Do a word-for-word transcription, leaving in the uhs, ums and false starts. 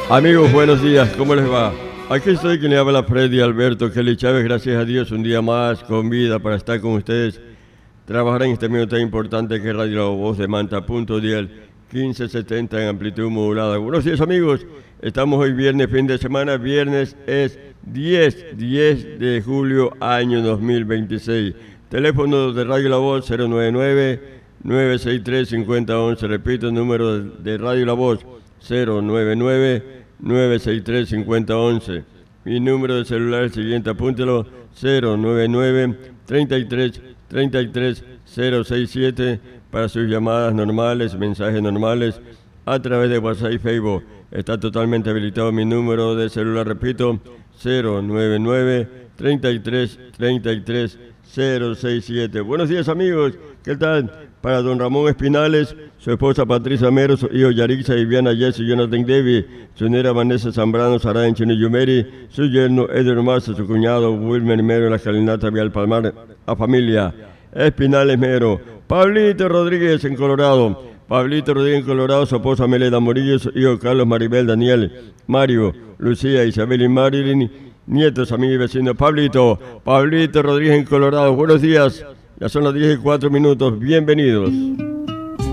Amigos, buenos días, ¿cómo les va? Aquí estoy, quien le habla Freddy Alberto Kelly Chávez, gracias a Dios, un día más con vida para estar con ustedes, trabajar en este medio tan importante que es Radio La Voz de Manta, punto dial, quince setenta en amplitud modulada. Buenos días, amigos, estamos hoy viernes, fin de semana, viernes es diez de julio, año dos mil veintiséis. Teléfono de Radio La Voz cero nueve nueve, nueve seis tres, cinco cero uno uno, repito, el número de Radio La Voz cero nueve nueve, nueve seis tres, cinco cero uno uno. Mi número de celular es el siguiente, apúntelo, cero nueve nueve, treinta y tres, treinta y tres, cero seis siete para sus llamadas normales, mensajes normales a través de WhatsApp y Facebook. Está totalmente habilitado mi número de celular, repito, cero nueve nueve, treinta y tres, treinta y tres, cero seis siete. Buenos días, amigos, ¿qué tal? Para don Ramón Espinales, su esposa Patricia Mero, su hijo Yarixa, Viviana Jesse, Jonathan David, su nera Vanessa Zambrano, Sara en Chino Yumeri, su yerno Edward Massa, su cuñado Wilmer Mero, en la escalinata Vial Palmar, a familia Espinales Mero. Pablito Rodríguez en Colorado, Pablito Rodríguez en Colorado, su esposa Meleda Morillo, su hijo Carlos, Maribel, Daniel, Mario, Lucía, Isabel y Marilyn, nietos, amigos y vecinos. Pablito, Pablito Rodríguez en Colorado, buenos días. Ya son las diez y cuatro minutos. Bienvenidos.